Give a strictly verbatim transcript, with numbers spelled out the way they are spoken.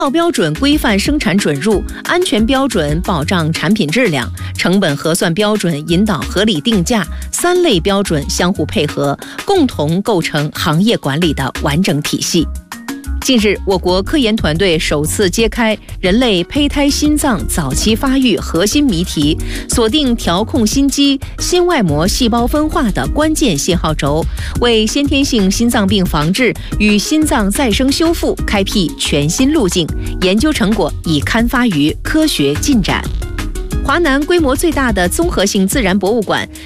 道标准规范生产准入，安全标准保障产品质量，成本核算标准引导合理定价，三类标准相互配合，共同构成行业管理的完整体系。近日，我国科研团队首次揭开人类胚胎心脏早期发育核心谜题，锁定调控心肌、心外膜细胞分化的关键信号轴，为先天性心脏病防治与心脏再生修复开辟全新路径。研究成果已刊发于《科学进展》。华南规模最大的综合性自然博物馆